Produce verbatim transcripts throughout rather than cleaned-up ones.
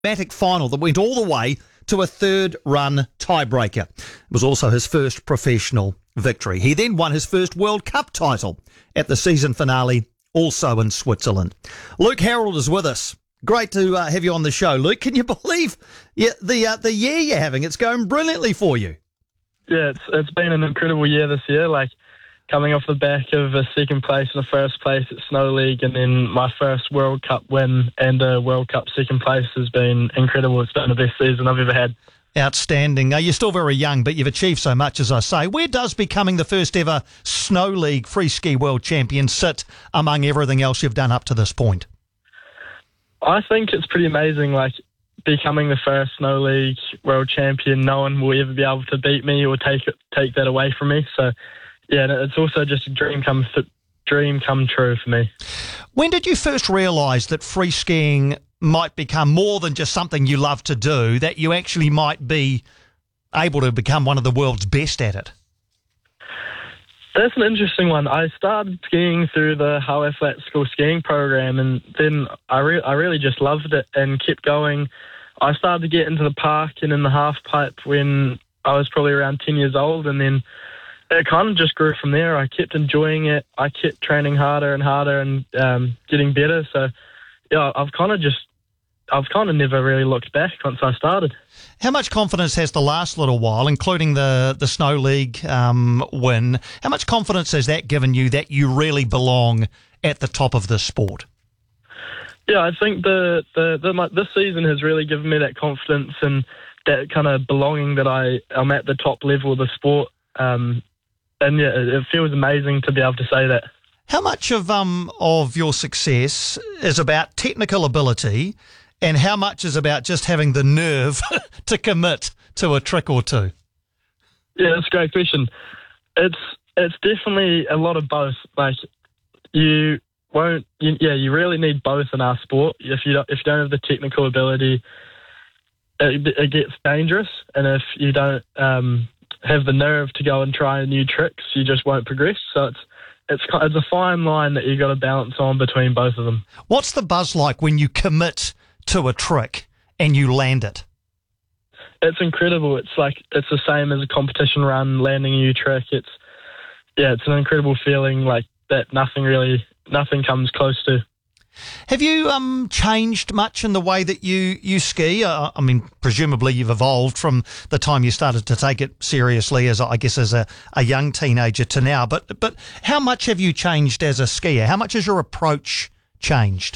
dramatic final that went all the way to a third-run tiebreaker. It was also his first professional victory. He then won his first World Cup title at the season finale, also in Switzerland. Luke Harold is with us. Great to uh, have you on the show, Luke. Can you believe yeah, the uh, the year you're having? It's going brilliantly for you. Yeah, it's it's been an incredible year this year. Like coming off the back of a second place and a first place at Snow League, and then my first World Cup win and a World Cup second place has been incredible. It's been the best season I've ever had. Outstanding. Uh, you're still very young, but you've achieved so much, as I say. Where does becoming the first ever Snow League free ski world champion sit among everything else you've done up to this point? I think it's pretty amazing, like becoming the first Snow League world champion. No one will ever be able to beat me or take it, take that away from me. So, yeah, it's also just a dream come th- dream come true for me. When did you first realise that free skiing might become more than just something you love to do, that you actually might be able to become one of the world's best at it? That's an interesting one. I started skiing through the Hawaii Flat School skiing program, and then I, re- I really just loved it and kept going. I started to get into the park and in the half pipe when I was probably around ten years old, and then it kind of just grew from there. I kept enjoying it. I kept training harder and harder and um, getting better. So, yeah, I've kind of just I've kind of never really looked back once I started. How much confidence has the last little while, including the, the Snow League um, win, how much confidence has that given you that you really belong at the top of this sport? Yeah, I think the, the, the my, this season has really given me that confidence and that kind of belonging that I, I'm at the top level of the sport. Um, and yeah, it, it feels amazing to be able to say that. How much of um of your success is about technical ability, and how much is about just having the nerve to commit to a trick or two? Yeah, that's a great question. It's it's definitely a lot of both. Like you won't, you, yeah, you really need both in our sport. If you don't, if you don't have the technical ability, it, it gets dangerous, and if you don't um, have the nerve to go and try new tricks, you just won't progress. So it's it's it's a fine line that you got to balance on between both of them. What's the buzz like when you commit to a trick and you land it? It's incredible. It's like it's the same as a competition run, landing a new trick. It's yeah, it's an incredible feeling like that. Nothing really, nothing comes close to. Have you um changed much in the way that you you ski? Uh, I mean, presumably you've evolved from the time you started to take it seriously as I guess as a, a young teenager to now. But but how much have you changed as a skier? How much has your approach changed?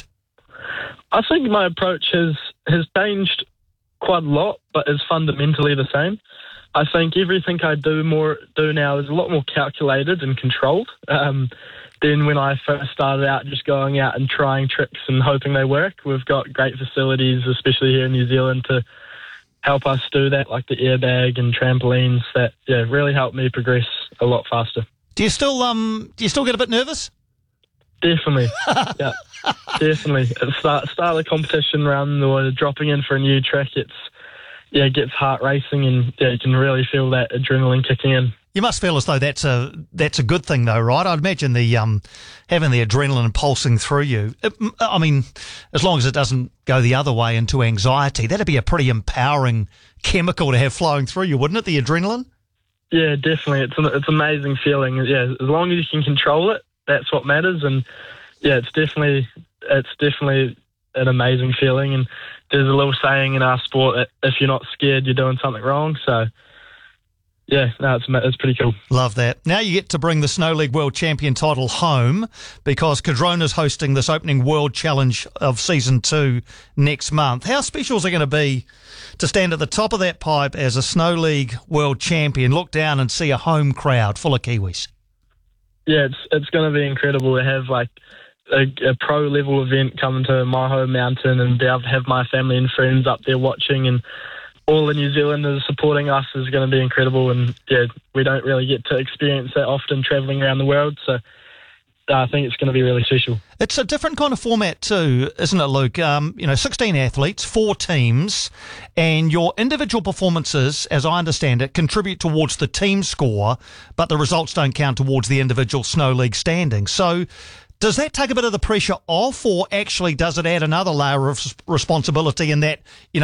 I think my approach has, has changed quite a lot, but is fundamentally the same. I think everything I do more do now is a lot more calculated and controlled um, than when I first started out, just going out and trying tricks and hoping they work. We've got great facilities, especially here in New Zealand, to help us do that, like the airbag and trampolines that yeah really help me progress a lot faster. Do you still um do you still get a bit nervous? Definitely, yeah, definitely. At the start, start of the competition run or dropping in for a new trick, it's yeah, it gets heart racing, and yeah, you can really feel that adrenaline kicking in. You must feel as though that's a that's a good thing, though, right? I'd imagine the um having the adrenaline pulsing through you. It, I mean, as long as it doesn't go the other way into anxiety, that'd be a pretty empowering chemical to have flowing through you, wouldn't it? The adrenaline. Yeah, definitely. It's an it's an amazing feeling. Yeah, as long as you can control it, that's what matters. And yeah, it's definitely it's definitely an amazing feeling. And there's a little saying in our sport that if you're not scared, you're doing something wrong. So yeah, no, it's it's pretty cool. Love that. Now you get to bring the Snow League World Champion title home because Cardrona's hosting this opening World Challenge of Season two next month. How special is it going to be to stand at the top of that pipe as a Snow League World Champion, look down and see a home crowd full of Kiwis? Yeah, it's it's going to be incredible to have like a, a pro level event coming to my home mountain and be able to have my family and friends up there watching, and all the New Zealanders supporting us is going to be incredible. And yeah, we don't really get to experience that often travelling around the world, so I think it's going to be really special. It's a different kind of format too, isn't it, Luke? Um, you know, sixteen athletes, four teams, and your individual performances, as I understand it, contribute towards the team score, but the results don't count towards the individual Snow League standing. So Does that take a bit of the pressure off, or actually does it add another layer of responsibility in that, you know,